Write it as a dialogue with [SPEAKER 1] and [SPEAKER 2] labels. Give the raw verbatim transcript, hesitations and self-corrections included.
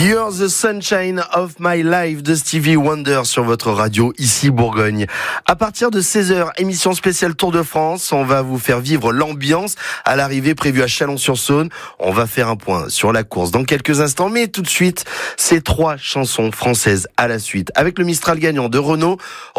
[SPEAKER 1] You're the sunshine of my life de Stevie Wonder sur votre radio, ici Bourgogne. À partir de seize heures, émission spéciale Tour de France. On va vous faire vivre l'ambiance à l'arrivée prévue à Chalon-sur-Saône. On va faire un point sur la course dans quelques instants. Mais tout de suite, ces trois chansons françaises à la suite. Avec le Mistral gagnant de Renault.